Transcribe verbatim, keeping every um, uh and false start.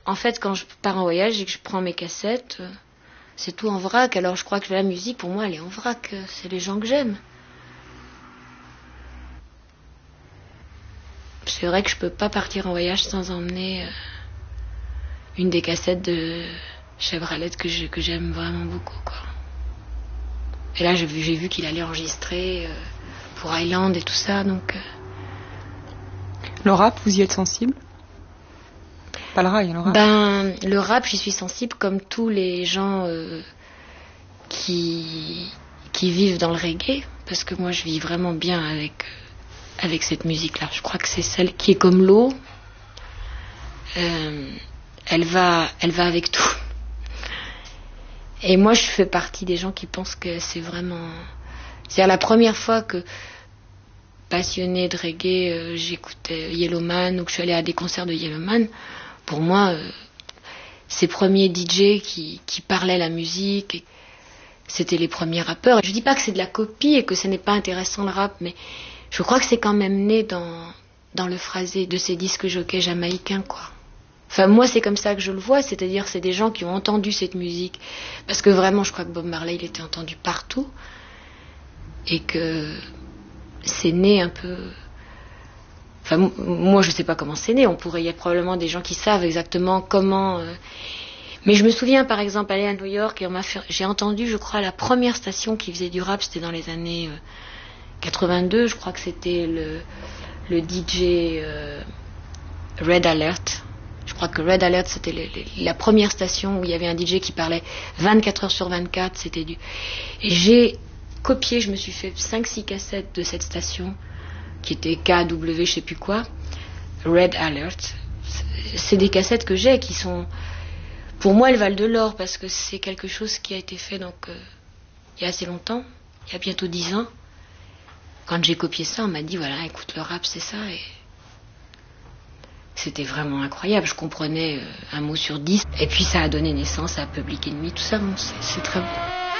En fait, quand je pars en voyage et que je prends mes cassettes, euh, c'est tout en vrac. Alors je crois que la musique, pour moi, elle est en vrac. C'est les gens que j'aime. C'est vrai que je peux pas partir en voyage sans emmener euh, une des cassettes de Chevrolet que je, que j'aime vraiment beaucoup, quoi. Et là, j'ai vu, j'ai vu qu'il allait enregistrer euh, pour Island et tout ça, donc... Euh... Le rap, vous y êtes sensible? Pas le rail, le rap. Ben, le rap, j'y suis sensible comme tous les gens euh, qui, qui vivent dans le reggae, parce que moi, je vis vraiment bien avec, avec cette musique-là. Je crois que c'est celle qui est comme l'eau. Euh, elle va, elle va avec tout. Et moi, je fais partie des gens qui pensent que c'est vraiment... C'est-à-dire la première fois que, passionnée de reggae, euh, j'écoutais Yellowman ou que je suis allée à des concerts de Yellowman, pour moi, euh, ces premiers D J qui, qui parlaient la musique, c'était les premiers rappeurs. Je dis pas que c'est de la copie et que ce n'est pas intéressant le rap, mais je crois que c'est quand même né dans, dans le phrasé de ces disques jockeys jamaïcains, quoi. Enfin, moi, c'est comme ça que je le vois, c'est-à-dire c'est des gens qui ont entendu cette musique. Parce que vraiment, je crois que Bob Marley, il était entendu partout. Et que c'est né un peu... Enfin, m- moi, je sais pas comment c'est né. On pourrait, il y a probablement des gens qui savent exactement comment... Euh... Mais je me souviens, par exemple, aller à New York et on m'a fait... j'ai entendu, je crois, la première station qui faisait du rap, c'était dans les années euh, quatre-vingt-deux. Je crois que c'était le, le D J euh, Red Alert. Je crois que Red Alert, c'était le, le, la première station où il y avait un D J qui parlait vingt-quatre heures sur vingt-quatre. C'était du... Et j'ai copié, je me suis fait cinq six cassettes de cette station, qui était K W, je sais plus quoi, Red Alert. C'est des cassettes que j'ai qui sont... Pour moi, elles valent de l'or, parce que c'est quelque chose qui a été fait donc euh, il y a assez longtemps, il y a bientôt dix ans. Quand j'ai copié ça, on m'a dit, voilà, écoute, le rap, c'est ça, et... C'était vraiment incroyable, je comprenais euh, un mot sur dix. Et puis ça a donné naissance à Public Enemy, tout ça, bon, c'est, c'est très beau.